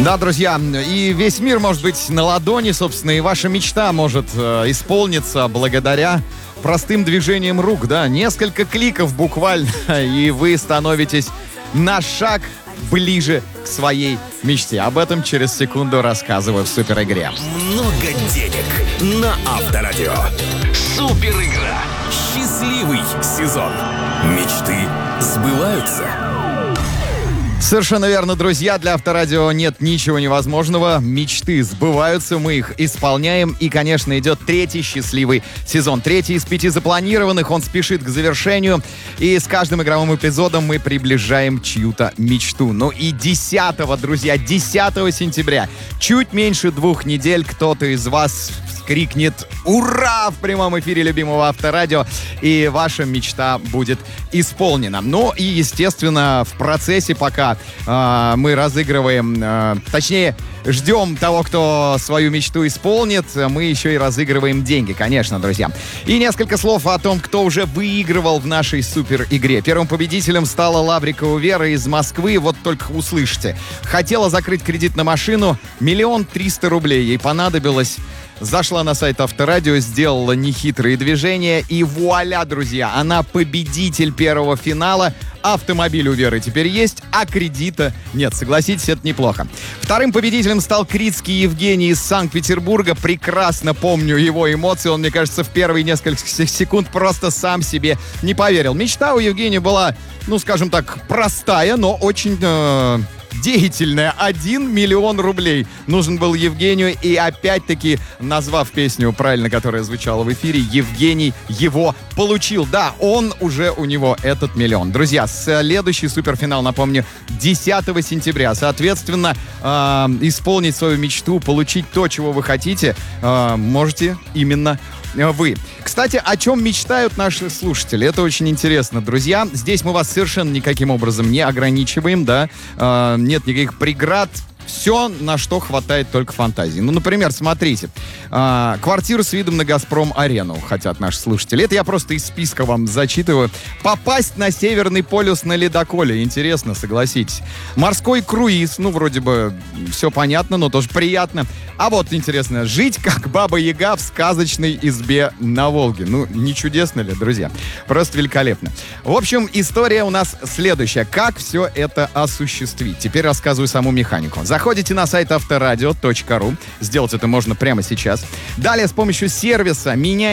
Да, друзья, и весь мир может быть на ладони, собственно, и ваша мечта может исполниться благодаря простым движениям рук, да, несколько кликов буквально, и вы становитесь на шаг ближе к своей мечте. Об этом через секунду рассказываю в суперигре. Много денег на Авторадио. Суперигра. Счастливый сезон. Мечты сбываются. Совершенно верно, друзья. Для Авторадио нет ничего невозможного. Мечты сбываются, мы их исполняем. И, конечно, идет третий счастливый сезон. Третий из 5 запланированных. Он спешит к завершению. И с каждым игровым эпизодом мы приближаем чью-то мечту. Ну и 10, друзья, 10 сентября, чуть меньше 2 недель, кто-то из вас крикнет «Ура!» в прямом эфире любимого Авторадио, и ваша мечта будет исполнена. Ну и, естественно, в процессе пока мы разыгрываем, точнее, ждем того, кто свою мечту исполнит, мы еще и разыгрываем деньги, конечно, друзья. И несколько слов о том, кто уже выигрывал в нашей супер-игре. Первым победителем стала Лаврикова Вера из Москвы. Вот только услышьте. Хотела закрыть кредит на машину, 1 300 000 рублей ей понадобилось. Зашла на сайт Авторадио, сделала нехитрые движения, и вуаля, друзья, она победитель первого финала. Автомобиль у Веры теперь есть, а кредита нет. Согласитесь, это неплохо. Вторым победителем стал Крицкий Евгений из Санкт-Петербурга. Прекрасно помню его эмоции. Он, мне кажется, в первые несколько секунд просто сам себе не поверил. Мечта у Евгения была, ну, скажем так, простая, но очень деятельная. 1 миллион рублей нужен был Евгению. И опять-таки, назвав песню правильно, которая звучала в эфире, Евгений его получил. Да, он уже у него этот миллион. Друзья, следующий суперфинал, напомню, 10 сентября. Соответственно, исполнить свою мечту, получить то, чего вы хотите, можете именно вы. Кстати, о чем мечтают наши слушатели? Это очень интересно, друзья. Здесь мы вас совершенно никаким образом не ограничиваем, да. Нет никаких преград. Все, на что хватает только фантазии. Ну, например, смотрите. Квартиру с видом на «Газпром-арену» хотят наши слушатели. Это я просто из списка вам зачитываю. Попасть на Северный полюс на ледоколе. Интересно, согласитесь. Морской круиз. Ну, вроде бы все понятно, но тоже приятно. А вот интересно. Жить как Баба-Яга в сказочной избе на Волге. Ну, не чудесно ли, друзья? Просто великолепно. В общем, история у нас следующая. Как все это осуществить? Теперь рассказываю саму механику. Заходите на сайт авторадио.ру. Сделать это можно прямо сейчас. Далее с помощью сервиса меняйте